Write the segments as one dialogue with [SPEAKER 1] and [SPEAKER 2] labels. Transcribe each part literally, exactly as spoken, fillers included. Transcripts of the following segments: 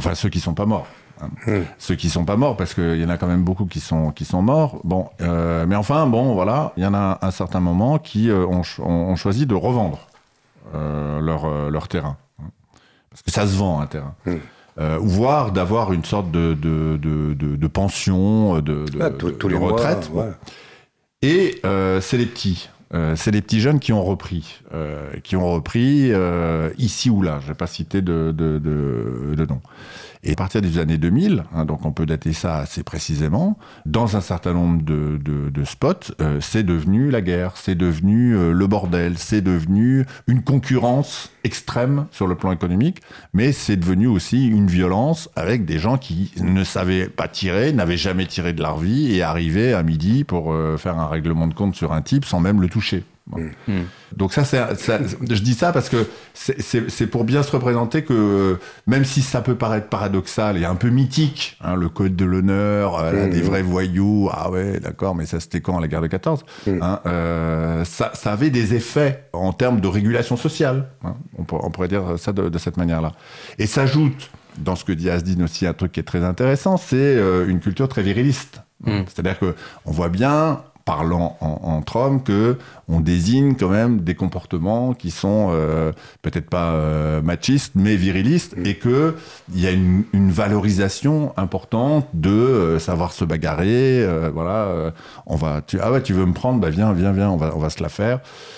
[SPEAKER 1] Enfin, ceux qui sont pas morts. Hein. Mmh. Ceux qui sont pas morts, parce qu'il y en a quand même beaucoup qui sont, qui sont morts. Bon, euh, mais enfin, bon, voilà, il y en a un, un certain moment qui euh, ont, ont choisi de revendre euh, leur, euh, leur terrain. Hein. Parce que ça se vend, un terrain. Mmh. Euh, voire d'avoir une sorte de, de, de, de, de pension, de, de, ah, tout, de, de retraite. Mois, ouais. Et euh, c'est les petits. Euh, c'est les petits jeunes qui ont repris, euh, qui ont repris euh, ici ou là. Je ne vais pas citer de, de, de, de nom. Et à partir des années deux mille, hein, donc on peut dater ça assez précisément, dans un certain nombre de, de, de spots, euh, c'est devenu la guerre, c'est devenu euh, le bordel, c'est devenu une concurrence extrême sur le plan économique, mais c'est devenu aussi une violence avec des gens qui ne savaient pas tirer, n'avaient jamais tiré de leur vie et arrivaient à midi pour euh, faire un règlement de compte sur un type sans même le toucher. Bon. Mmh. Donc ça, c'est, ça, je dis ça parce que c'est, c'est, c'est pour bien se représenter que même si ça peut paraître paradoxal et un peu mythique, hein, le code de l'honneur, euh, là, mmh. des vrais voyous, ah ouais, d'accord, mais ça c'était quand, la guerre de quatorze, mmh. hein, euh, ça, ça avait des effets en termes de régulation sociale, hein, on, pour, on pourrait dire ça de, de cette manière-là. Et s'ajoute, dans ce que dit Asdine aussi, un truc qui est très intéressant, c'est euh, une culture très viriliste. Mmh. C'est-à-dire qu'on voit bien, parlant en, entre hommes, que on désigne quand même des comportements qui sont euh, peut-être pas euh, machistes, mais virilistes, mmh. et que il y a une, une valorisation importante de euh, savoir se bagarrer. Euh, voilà, euh, on va. Tu, ah ouais, tu veux me prendre ? Bah viens, viens, viens, on va, on va se la faire.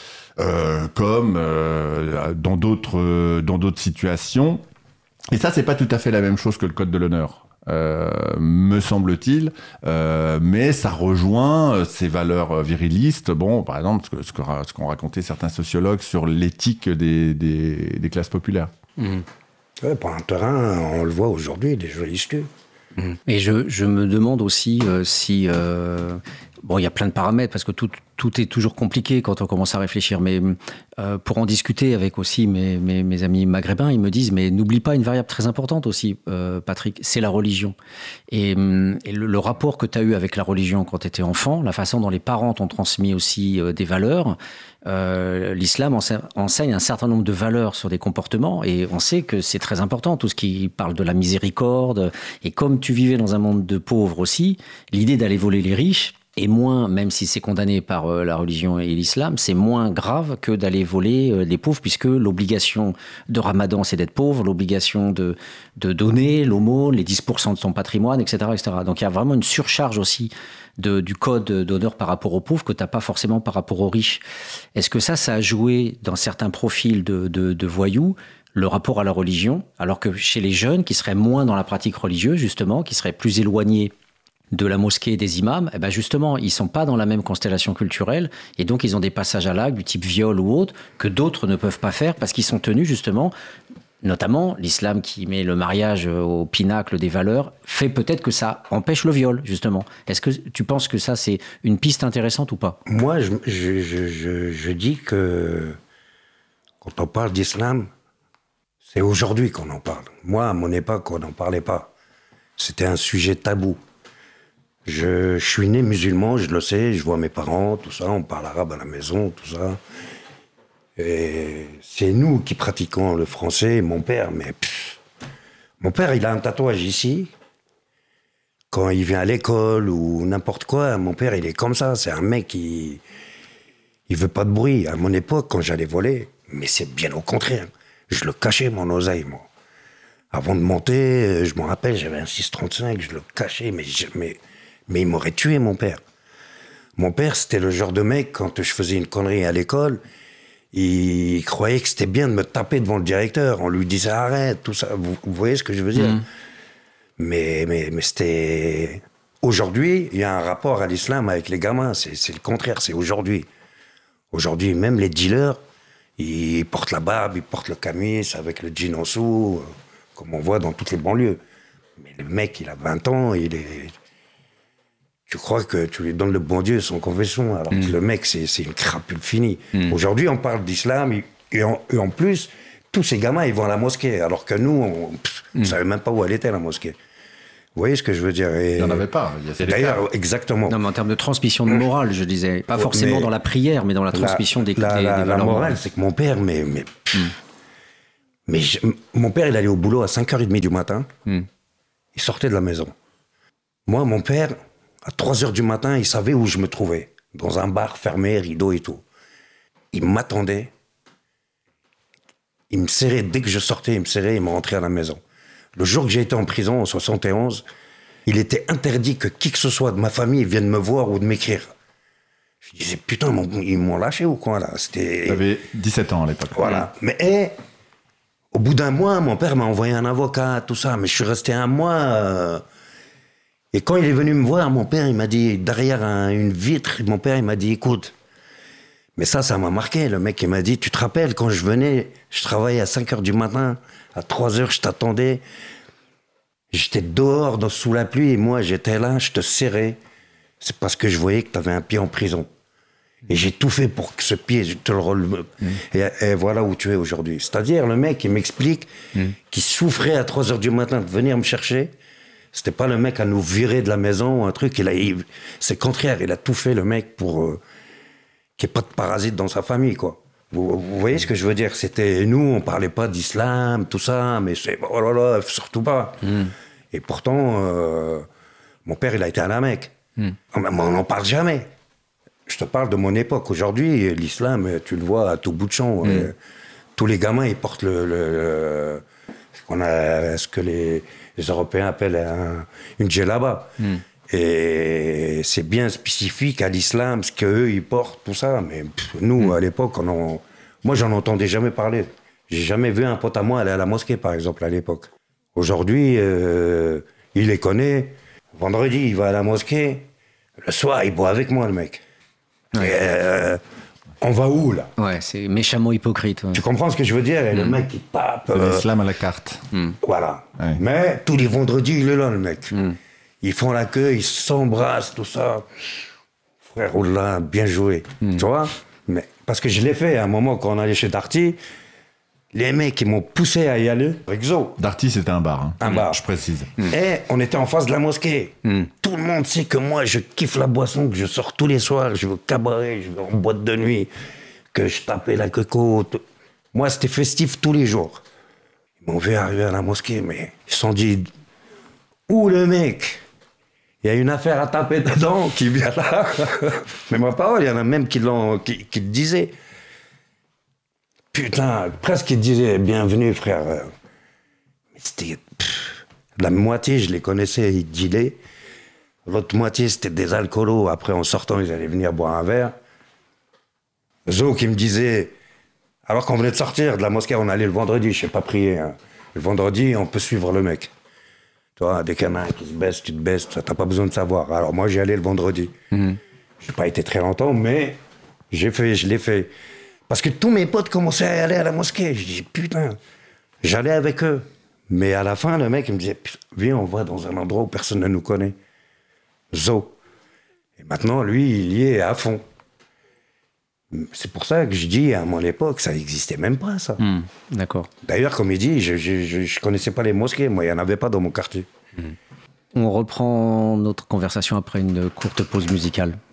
[SPEAKER 1] Euh, comme euh, dans d'autres, euh, dans d'autres situations. Et ça, c'est pas tout à fait la même chose que le code de l'honneur. Euh, me semble-t-il, euh, mais ça rejoint ces valeurs virilistes. Bon, par exemple, ce, que, ce, que, ce qu'ont raconté certains sociologues sur l'éthique des, des, des classes populaires.
[SPEAKER 2] Mmh. Ouais, pour un terrain, on le voit aujourd'hui, des jolis lieux.
[SPEAKER 3] Mmh. Et je, je me demande aussi euh, si... Euh, bon, il y a plein de paramètres, parce que tout, tout est toujours compliqué quand on commence à réfléchir, mais euh, pour en discuter avec aussi mes, mes, mes amis maghrébins, ils me disent, mais n'oublie pas une variable très importante aussi, euh, Patrick, c'est la religion. Et, et le, le rapport que tu as eu avec la religion quand tu étais enfant, la façon dont les parents t'ont transmis aussi euh, des valeurs, euh, l'islam enseigne un certain nombre de valeurs sur des comportements, et on sait que c'est très important, tout ce qui parle de la miséricorde, et comme tu vivais dans un monde de pauvres aussi, l'idée d'aller voler les riches, et moins, même si c'est condamné par euh, la religion et l'islam, c'est moins grave que d'aller voler euh, les pauvres, puisque l'obligation de Ramadan, c'est d'être pauvre, l'obligation de, de donner l'aumône, les dix pour cent de son patrimoine, et cetera, et cetera. Donc il y a vraiment une surcharge aussi de, du code d'honneur par rapport aux pauvres que tu n'as pas forcément par rapport aux riches. Est-ce que ça, ça a joué dans certains profils de, de, de voyous, le rapport à la religion, alors que chez les jeunes, qui seraient moins dans la pratique religieuse, justement, qui seraient plus éloignés de la mosquée et des imams, eh ben justement, ils ne sont pas dans la même constellation culturelle, et donc ils ont des passages à l'acte du type viol ou autre que d'autres ne peuvent pas faire parce qu'ils sont tenus justement, notamment l'islam qui met le mariage au pinacle des valeurs, fait peut-être que ça empêche le viol, justement. Est-ce que tu penses que ça, c'est une piste intéressante ou pas ?
[SPEAKER 2] Moi, je, je, je, je, je dis que quand on parle d'islam, c'est aujourd'hui qu'on en parle. Moi, à mon époque, on n'en parlait pas. C'était un sujet tabou. Je, je suis né musulman, je le sais, je vois mes parents, tout ça, on parle arabe à la maison, tout ça. Et c'est nous qui pratiquons le français, mon père, mais pff, mon père, il a un tatouage ici. Quand il vient à l'école ou n'importe quoi, mon père, il est comme ça, c'est un mec qui... Il veut pas de bruit. À mon époque, quand j'allais voler, mais c'est bien au contraire. Je le cachais, mon oseille, moi. Avant de monter, je me rappelle, j'avais un six trente-cinq, je le cachais, mais... Je, mais Mais il m'aurait tué, mon père. Mon père, c'était le genre de mec, quand je faisais une connerie à l'école, il croyait que c'était bien de me taper devant le directeur. On lui disait arrête, tout ça. Vous, vous voyez ce que je veux dire ? Mmh. Mais, mais, mais c'était... Aujourd'hui, il y a un rapport à l'islam avec les gamins. C'est, c'est le contraire, c'est aujourd'hui. Aujourd'hui, même les dealers, ils portent la barbe, ils portent le camis avec le jean en dessous, comme on voit dans toutes les banlieues. Mais le mec, il a vingt ans, il est... Tu crois que tu lui donnes le bon Dieu sans confession, alors mmh. que le mec, c'est, c'est une crapule finie. Mmh. Aujourd'hui, on parle d'islam, et en, et en plus, tous ces gamins, ils vont à la mosquée, alors que nous, on ne mmh. savait même pas où elle était, la mosquée. Vous voyez ce que je veux dire ? Et...
[SPEAKER 1] Il n'y en avait pas. Il y a
[SPEAKER 2] D'ailleurs, exactement.
[SPEAKER 3] Non, mais en termes de transmission de morale, je disais. Pas forcément mais dans la prière, mais dans la transmission
[SPEAKER 2] la,
[SPEAKER 3] des,
[SPEAKER 2] la,
[SPEAKER 3] des,
[SPEAKER 2] la,
[SPEAKER 3] des valeurs
[SPEAKER 2] la morale,
[SPEAKER 3] morales.
[SPEAKER 2] c'est que mon père, mais... mais mmh. Mais je, mon père, il allait au boulot à cinq heures trente du matin. Mm. Il sortait de la maison. Moi, mon père, à trois heures du matin, il savait où je me trouvais. Dans un bar fermé, rideau et tout. Il m'attendait. Il me serrait, dès que je sortais, il me serrait, il me rentrait à la maison. Le jour que j'ai été en prison, en soixante et onze, il était interdit que qui que ce soit de ma famille vienne me voir ou de m'écrire. Je disais, putain, ils m'ont lâché ou quoi, là? C'était...
[SPEAKER 1] J'avais dix-sept ans à l'époque.
[SPEAKER 2] Voilà. Mais hey, au bout d'un mois, mon père m'a envoyé un avocat, tout ça. Mais je suis resté un mois... Euh... Et quand il est venu me voir, mon père, il m'a dit, derrière un, une vitre, mon père, il m'a dit, écoute... Mais ça, ça m'a marqué. Le mec, il m'a dit, tu te rappelles, quand je venais, je travaillais à cinq heures du matin, à trois heures, je t'attendais. J'étais dehors, dans, sous la pluie, et moi, j'étais là, je te serrais. C'est parce que je voyais que tu avais un pied en prison. Et j'ai tout fait pour que ce pied, je te le relève. Mmh. Et, et voilà où tu es aujourd'hui. C'est-à-dire, le mec, il m'explique mmh. qu'il souffrait à trois heures du matin de venir me chercher. C'était pas le mec à nous virer de la maison ou un truc. Il a, il, c'est contraire, il a tout fait, le mec, pour euh, qu'il n'y ait pas de parasite dans sa famille, quoi. Vous, vous voyez ce que je veux dire? C'était, nous, on parlait pas d'islam, tout ça, mais c'est, oh là là, surtout pas. Mmh. Et pourtant, euh, mon père, il a été à la Mecque. Mmh. On n'en parle jamais. Je te parle de mon époque. Aujourd'hui, l'islam, tu le vois à tout bout de champ. Mmh. Euh, tous les gamins, ils portent le, le, le ce, qu'on a, ce que les, les Européens appellent un, une djellaba. Mmh. Et c'est bien spécifique à l'islam, ce qu'eux, ils portent, tout ça. Mais pff, nous, mmh. à l'époque, on en, moi, j'en entendais jamais parler. J'ai jamais vu un pote à moi aller à la mosquée, par exemple, à l'époque. Aujourd'hui, euh, il les connaît. Vendredi, il va à la mosquée. Le soir, il boit avec moi, le mec. Ouais. Et, euh, on va où, là?
[SPEAKER 3] Ouais, c'est méchamment hypocrite. Ouais.
[SPEAKER 2] Tu comprends ce que je veux dire? Et mmh. le mec, il pape.
[SPEAKER 1] Euh, l'islam à la carte.
[SPEAKER 2] Mmh. Voilà. Ouais. Mais tous les vendredis, il est là, le mec. Mmh. Ils font la queue, ils s'embrassent, tout ça. Frère, oh là, bien joué. Mmh. Tu vois? Mais, parce que je l'ai fait à un moment quand on allait chez Darty. Les mecs, ils m'ont poussé à y aller avec Zo.
[SPEAKER 1] Darty, c'était un bar. Hein.
[SPEAKER 2] Un bar.
[SPEAKER 1] Je précise.
[SPEAKER 2] Mm. Et on était en face de la mosquée. Mm. Tout le monde sait que moi, je kiffe la boisson, que je sors tous les soirs, je vais au cabaret, je vais en boîte de nuit, que je tapais la coco. Tout. Moi, c'était festif tous les jours. Ils m'ont vu arriver à la mosquée, mais ils se sont dit, où le mec? Il y a une affaire à taper dedans qui vient là. Mais ma parole, il y en a même qui, l'ont, qui, qui le disaient. Putain, presque il disait bienvenue, frère. Mais c'était. Pff, la moitié, je les connaissais, ils dealaient. L'autre moitié, c'était des alcoolos. Après, en sortant, ils allaient venir boire un verre. Zo qui me disait, alors qu'on venait de sortir de la mosquée, on allait le vendredi, je sais pas prier. Hein. Le vendredi, on peut suivre le mec. Tu vois, des canins qui se baissent, tu te baisses, t'as pas besoin de savoir. Alors moi, j'y allais le vendredi. Mmh. J'ai pas été très longtemps, mais j'ai fait, je l'ai fait. Parce que tous mes potes commençaient à aller à la mosquée. Je dis, putain, j'allais avec eux. Mais à la fin, le mec, il me disait, viens, on va dans un endroit où personne ne nous connaît. Zo. Et maintenant, lui, il y est à fond. C'est pour ça que je dis, à mon époque, ça n'existait même pas, ça.
[SPEAKER 3] Mmh, d'accord.
[SPEAKER 2] D'ailleurs, comme il dit, je ne connaissais pas les mosquées. Moi, il n'y en avait pas dans mon quartier.
[SPEAKER 3] Mmh. On reprend notre conversation après une courte pause musicale.